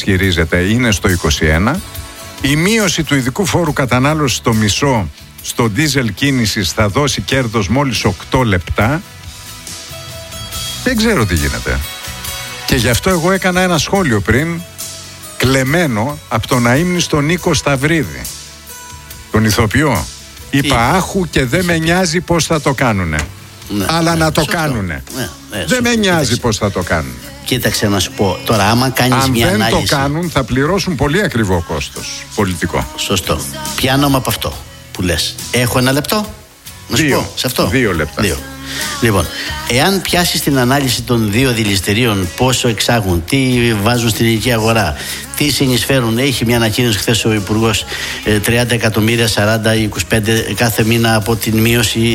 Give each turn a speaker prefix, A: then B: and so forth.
A: ισχυρίζεται είναι στο 21. Η μείωση του ειδικού φόρου κατανάλωσης στο μισό στο ντίζελ κίνησης θα δώσει κέρδος μόλις 8 λεπτά. Δεν ξέρω τι γίνεται. Και γι' αυτό εγώ έκανα ένα σχόλιο πριν, κλεμμένο από τον αείμνηστο Νίκο Σταυρίδη, τον ηθοποιό. Είπα άχου και δεν με νοιάζει πώς θα το κάνουνε.
B: Ναι,
A: αλλά να το κάνουνε. Δεν με νοιάζει πώς θα το κάνουνε.
B: Κοίταξε να σου πω τώρα, άμα κάνεις μια ανάλυση.
A: Αν δεν το κάνουν, θα πληρώσουν πολύ ακριβό κόστος πολιτικό.
B: Σωστό. Πιάνω από αυτό που λες. Έχω ένα λεπτό να σου πω σε αυτό.
A: 2 λεπτά.
B: Λοιπόν, εάν πιάσεις την ανάλυση των 2 δηληστηρίων, πόσο εξάγουν, τι βάζουν στην ελληνική αγορά, τι συνεισφέρουν, έχει μια ανακοίνωση χθες ο Υπουργός 30 εκατομμύρια, 40 ή 25 κάθε μήνα από την μείωση